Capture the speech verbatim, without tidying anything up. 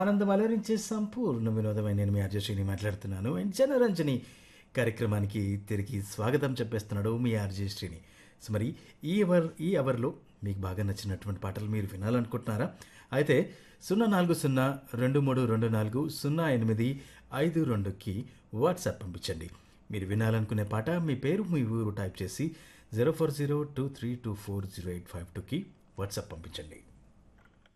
ఆనందం అలరించే సంపూర్ణ వినోదమైన నేను మీ ఆర్జే శ్రీని మాట్లాడుతున్నాను అండ్ జనరంజని కార్యక్రమానికి తిరిగి స్వాగతం చెప్పేస్తున్నాడు మీ ఆర్జే శ్రీని. సో మరి ఈ అవర్ ఈ అవర్లో మీకు బాగా నచ్చినటువంటి పాటలు మీరు వినాలనుకుంటున్నారా? అయితే సున్నా నాలుగు సున్నా రెండు మూడు రెండు నాలుగు సున్నా ఎనిమిది ఐదు రెండుకి వాట్సాప్ పంపించండి. మీరు వినాలనుకునే పాట మీ పేరు మీ ఊరు టైప్ చేసి zero four zero two three two four zero eight five టూకి వాట్సాప్ పంపించండి.